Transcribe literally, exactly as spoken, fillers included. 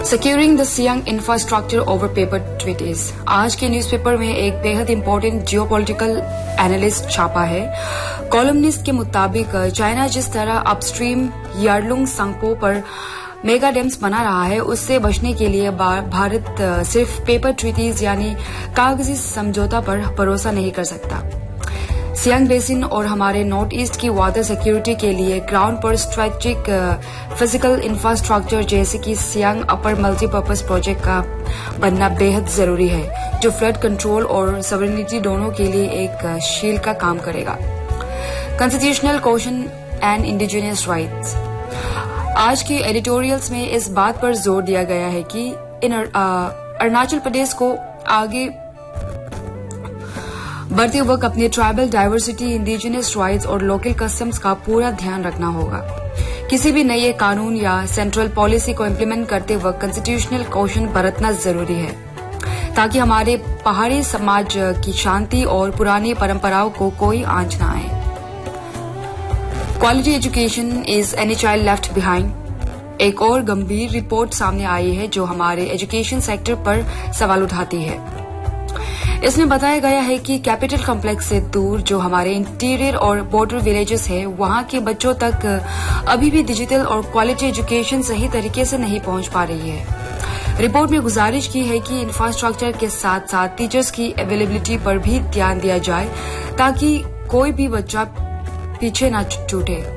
Securing the Siang infrastructure over paper treaties. आज के newspaper में एक बेहद इंपॉर्टेंट जियोपॉलिटिकल एनालिस्ट छापा है। कॉलमनिस्ट के मुताबिक चाइना जिस तरह अपस्ट्रीम यार्लुंग संगपो पर मेगा डैम्स बना रहा है, उससे बचने के लिए भारत सिर्फ पेपर ट्रीटीज यानी कागजी समझौता पर भरोसा नहीं कर सकता। सियांग बेसिन और हमारे नॉर्थ ईस्ट की वाटर सिक्योरिटी के लिए ग्राउंड पर स्ट्रेटेजिक फिजिकल इंफ्रास्ट्रक्चर जैसे कि सियांग अपर मल्टीपर्पज प्रोजेक्ट का बनना बेहद जरूरी है, जो फ्लड कंट्रोल और सॉवरेनिटी दोनों के लिए एक शील्ड का काम करेगा। Constitutional question and indigenous rights. आज के एडिटोरियल्स में इस बात पर जोर दिया गया है कि इन अरुणाचल प्रदेश को आगे बढ़ते वक्त अपने ट्राइबल डाइवर्सिटी, इंडिजिनियस राइट्स और लोकल कस्टम्स का पूरा ध्यान रखना होगा। किसी भी नए कानून या सेंट्रल पॉलिसी को इम्प्लीमेंट करते वक्त कॉन्स्टिट्यूशनल क्वेश्चन बरतना जरूरी है, ताकि हमारे पहाड़ी समाज की शांति और पुरानी परंपराओं को कोई आंच न आए। Quality education is any child left behind. एक और गंभीर रिपोर्ट सामने आई है जो हमारे एजुकेशन सेक्टर पर सवाल उठाती है। इसमें बताया गया है कि कैपिटल कॉम्प्लेक्स से दूर जो हमारे इंटीरियर और बॉर्डर विलेजेस है, वहां के बच्चों तक अभी भी डिजिटल और क्वालिटी एजुकेशन सही तरीके से नहीं पहुंच पा रही है। रिपोर्ट में गुजारिश की है कि इंफ्रास्ट्रक्चर के साथ साथ टीचर्स की अवेलेबिलिटी पर भी ध्यान दिया जाए, ताकि कोई भी बच्चा पीछे न छूटे।